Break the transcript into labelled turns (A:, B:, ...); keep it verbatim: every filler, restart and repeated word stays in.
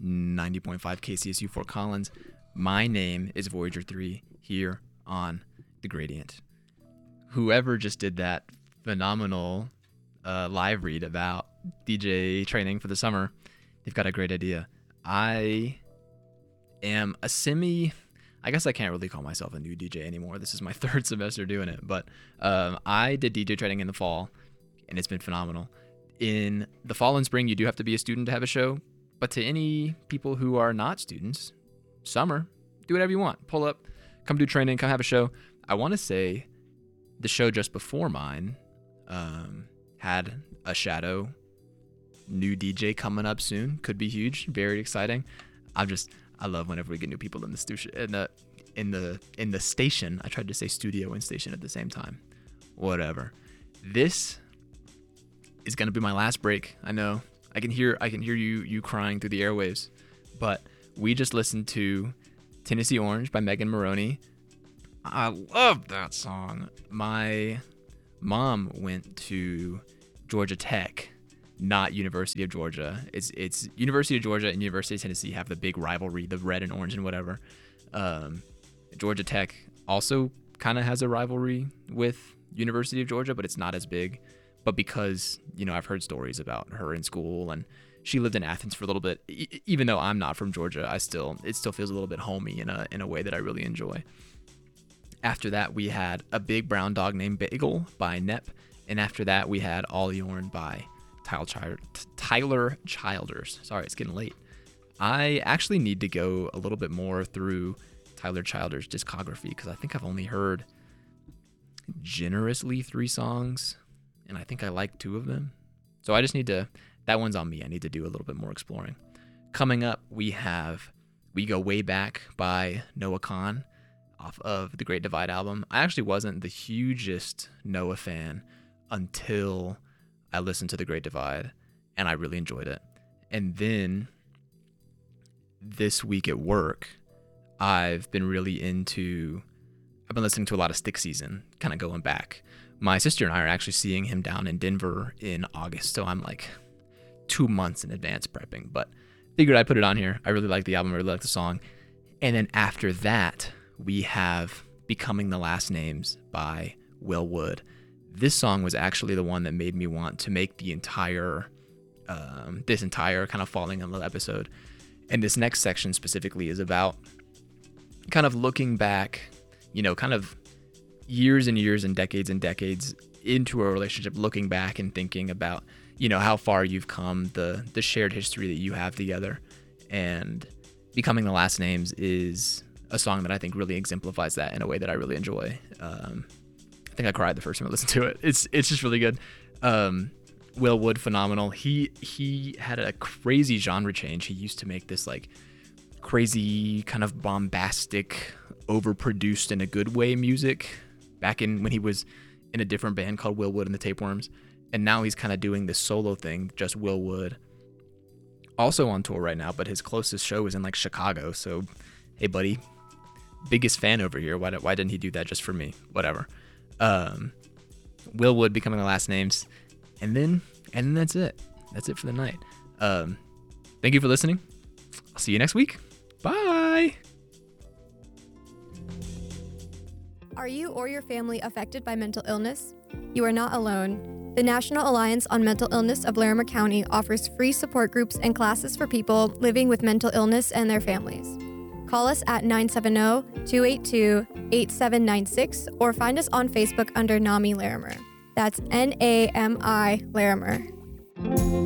A: ninety point five K C S U Fort Collins. My name is Voyager three here on The Gradient. Whoever just did that phenomenal uh, live read about D J training for the summer, they've got a great idea. I am a semi... I guess I can't really call myself a new D J anymore. This is my third semester doing it. But um, I did D J training in the fall, and it's been phenomenal. In the fall and spring, you do have to be a student to have a show. But to any people who are not students, summer, do whatever you want. Pull up, come do training, come have a show. I want to say the show just before mine um, had a shadow new D J coming up soon. Could be huge. Very exciting. I'm just... I love whenever we get new people in the stu- in the in the in the station. I tried to say studio and station at the same time. Whatever. This is gonna be my last break. I know. I can hear I can hear you you crying through the airwaves. But we just listened to Tennessee Orange by Megan Moroney. I love that song. My mom went to Georgia Tech. Not University of Georgia. It's it's University of Georgia and University of Tennessee have the big rivalry, the red and orange and whatever. Um, Georgia Tech also kind of has a rivalry with University of Georgia, but it's not as big. But because, you know, I've heard stories about her in school, and she lived in Athens for a little bit. E- even though I'm not from Georgia, I still it still feels a little bit homey in a in a way that I really enjoy. After that, we had A Big Brown Dog Named Bagel by Nep, and after that, we had All Yourn by Tyler Childers. Sorry, it's getting late. I actually need to go a little bit more through Tyler Childers' discography because I think I've only heard generously three songs, and I think I like two of them. So I just need to, that one's on me. I need to do a little bit more exploring. Coming up, we have We Go Way Back by Noah Kahan off of the Great Divide album. I actually wasn't the hugest Noah fan until I listened to The Great Divide, and I really enjoyed it. And then this week at work, I've been really into, I've been listening to a lot of Stick Season, kind of going back. My sister and I are actually seeing him down in Denver in August, so I'm like two months in advance prepping, but figured I'd put it on here. I really like the album, I really like the song. And then after that, we have Becoming the Last Names by Will Wood. This song was actually the one that made me want to make the entire, um, this entire kind of Falling in Love episode. And this next section specifically is about kind of looking back, you know, kind of years and years and decades and decades into a relationship, looking back and thinking about, you know, how far you've come, the the shared history that you have together. And Becoming the Last Names is a song that I think really exemplifies that in a way that I really enjoy. Um, I think I cried the first time I listened to it. It's it's just really good. Um, Will Wood, phenomenal. He he had a crazy genre change. He used to make this like crazy kind of bombastic, overproduced in a good way music back in when he was in a different band called Will Wood and the Tapeworms. And now he's kind of doing this solo thing, just Will Wood. Also on tour right now, but his closest show is in like Chicago. So, hey buddy, biggest fan over here. Why why didn't he do that just for me? Whatever. Um, Will Wood, Becoming the Last Names, and then and then that's it. That's it for the night. Um, thank you for listening. I'll see you next week. Bye.
B: Are you or your family affected by mental illness? You are not alone. The National Alliance on Mental Illness of Larimer County offers free support groups and classes for people living with mental illness and their families. Call us at nine seven zero, two eight two, eight seven nine six or find us on Facebook under NAMI Larimer. That's N A M I Larimer.